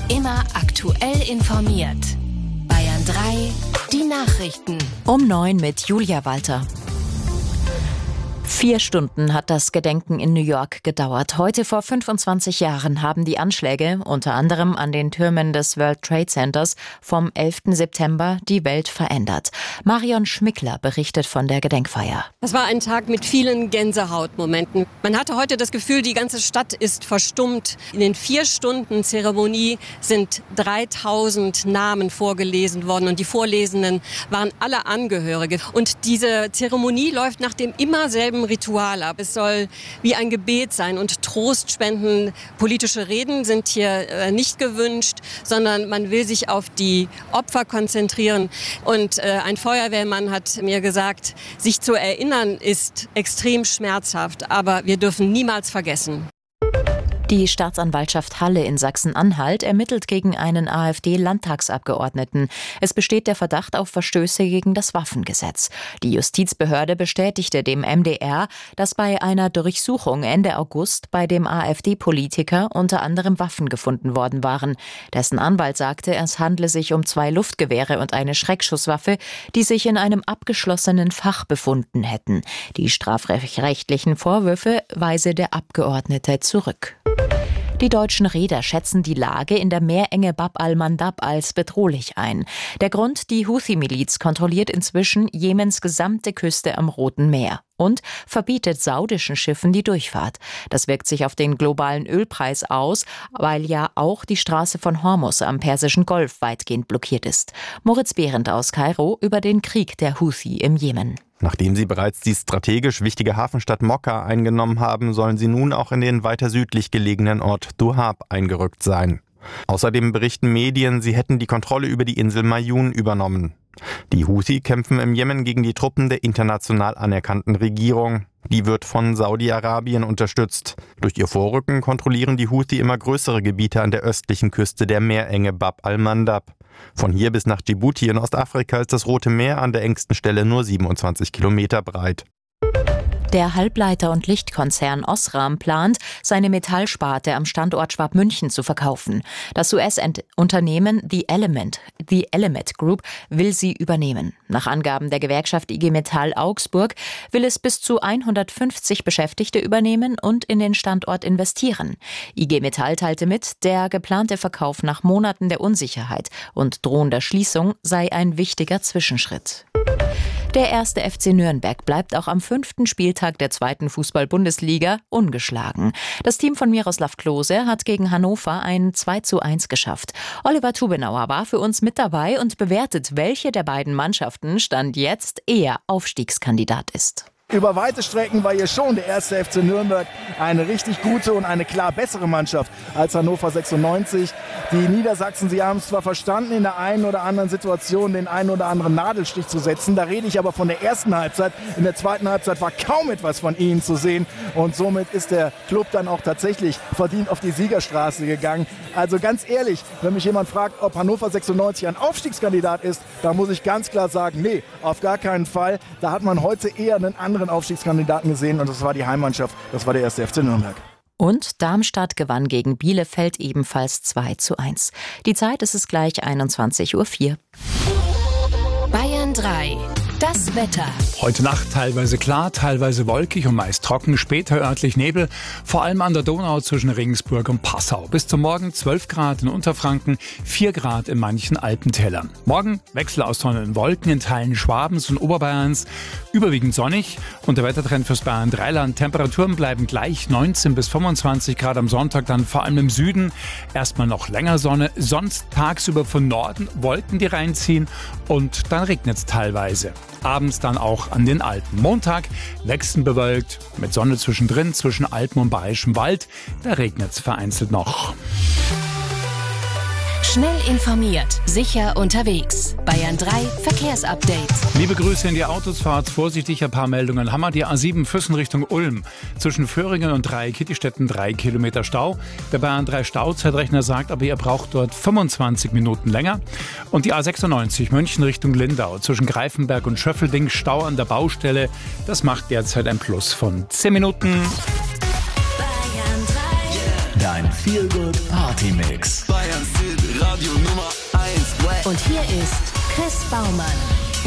Immer aktuell informiert. Bayern 3, die Nachrichten. Um 9 mit Julia Walter. 4 Stunden hat das Gedenken in New York gedauert. Heute vor 25 Jahren haben die Anschläge, unter anderem an den Türmen des World Trade Centers vom 11. September, die Welt verändert. Marion Schmickler berichtet von der Gedenkfeier. Das war ein Tag mit vielen Gänsehautmomenten. Man hatte heute das Gefühl, die ganze Stadt ist verstummt. In den 4 Stunden Zeremonie sind 3000 Namen vorgelesen worden und die Vorlesenden waren alle Angehörige. Und diese Zeremonie läuft nach dem immer selben Ritual ab. Es soll wie ein Gebet sein und Trost spenden. Politische Reden sind hier nicht gewünscht, sondern man will sich auf die Opfer konzentrieren. Und ein Feuerwehrmann hat mir gesagt, sich zu erinnern ist extrem schmerzhaft, aber wir dürfen niemals vergessen. Die Staatsanwaltschaft Halle in Sachsen-Anhalt ermittelt gegen einen AfD-Landtagsabgeordneten. Es besteht der Verdacht auf Verstöße gegen das Waffengesetz. Die Justizbehörde bestätigte dem MDR, dass bei einer Durchsuchung Ende August bei dem AfD-Politiker unter anderem Waffen gefunden worden waren. Dessen Anwalt sagte, es handle sich um 2 Luftgewehre und eine Schreckschusswaffe, die sich in einem abgeschlossenen Fach befunden hätten. Die strafrechtlichen Vorwürfe weise der Abgeordnete zurück. Die deutschen Reeder schätzen die Lage in der Meerenge Bab al-Mandab als bedrohlich ein. Der Grund: die Houthi-Miliz kontrolliert inzwischen Jemens gesamte Küste am Roten Meer und verbietet saudischen Schiffen die Durchfahrt. Das wirkt sich auf den globalen Ölpreis aus, weil ja auch die Straße von Hormuz am Persischen Golf weitgehend blockiert ist. Moritz Behrendt aus Kairo über den Krieg der Houthi im Jemen. Nachdem sie bereits die strategisch wichtige Hafenstadt Mokka eingenommen haben, sollen sie nun auch in den weiter südlich gelegenen Ort Duhab eingerückt sein. Außerdem berichten Medien, sie hätten die Kontrolle über die Insel Mayun übernommen. Die Houthi kämpfen im Jemen gegen die Truppen der international anerkannten Regierung. Die wird von Saudi-Arabien unterstützt. Durch ihr Vorrücken kontrollieren die Houthi immer größere Gebiete an der östlichen Küste der Meerenge Bab al-Mandab. Von hier bis nach Djibouti in Ostafrika ist das Rote Meer an der engsten Stelle nur 27 Kilometer breit. Der Halbleiter- und Lichtkonzern Osram plant, seine Metallsparte am Standort Schwabmünchen zu verkaufen. Das US-Unternehmen The Element Group will sie übernehmen. Nach Angaben der Gewerkschaft IG Metall Augsburg will es bis zu 150 Beschäftigte übernehmen und in den Standort investieren. IG Metall teilte mit, der geplante Verkauf nach Monaten der Unsicherheit und drohender Schließung sei ein wichtiger Zwischenschritt. Der 1. FC Nürnberg bleibt auch am 5. Spieltag der 2. Fußball-Bundesliga ungeschlagen. Das Team von Miroslav Klose hat gegen Hannover ein 2:1 geschafft. Oliver Tubenauer war für uns mit dabei und bewertet, welche der beiden Mannschaften Stand jetzt eher Aufstiegskandidat ist. Über weite Strecken war hier schon der 1. FC Nürnberg eine richtig gute und eine klar bessere Mannschaft als Hannover 96. Die Niedersachsen, sie haben es zwar verstanden, in der einen oder anderen Situation den einen oder anderen Nadelstich zu setzen. Da rede ich aber von der ersten Halbzeit. In der zweiten Halbzeit war kaum etwas von ihnen zu sehen. Und somit ist der Club dann auch tatsächlich verdient auf die Siegerstraße gegangen. Also ganz ehrlich, wenn mich jemand fragt, ob Hannover 96 ein Aufstiegskandidat ist, da muss ich ganz klar sagen, nee, auf gar keinen Fall. Da hat man heute eher einen anderen Aufstiegskandidaten gesehen und das war die Heimmannschaft, das war der 1. FC Nürnberg. Und Darmstadt gewann gegen Bielefeld ebenfalls 2:1. Die Zeit ist es gleich 21:04 Uhr. Bayern 3. Das Wetter. Heute Nacht teilweise klar, teilweise wolkig und meist trocken, später örtlich Nebel, vor allem an der Donau zwischen Regensburg und Passau. Bis zum Morgen 12 Grad in Unterfranken, 4 Grad in manchen Alpentälern. Morgen Wechsel aus Sonne und Wolken in Teilen Schwabens und Oberbayerns, überwiegend sonnig und der Wettertrend fürs Bayern Dreiland. Temperaturen bleiben gleich, 19 bis 25 Grad am Sonntag, dann vor allem im Süden erstmal noch länger Sonne, sonst tagsüber von Norden Wolken, die reinziehen und dann regnet es teilweise. Abends dann auch an den Alpen. Montag wechselnd bewölkt, mit Sonne zwischendrin, zwischen Alpen und Bayerischem Wald. Da regnet es vereinzelt noch. Schnell informiert, sicher unterwegs. Bayern 3 Verkehrsupdate. Liebe Grüße in die Autos, fahrt vorsichtig, ein paar Meldungen. Hammer, die A7 Füssen Richtung Ulm. Zwischen Föhringen und Dreieck-Kittistetten 3 Kilometer Stau. Der Bayern 3 Stauzeitrechner sagt, aber ihr braucht dort 25 Minuten länger. Und die A96 München Richtung Lindau. Zwischen Greifenberg und Schöffelding Stau an der Baustelle. Das macht derzeit ein Plus von 10 Minuten. Bayern 3. Dein Feel-Good Party-Mix. Bayern Feel-Good. Radio Nummer 1. Und hier ist Chris Baumann.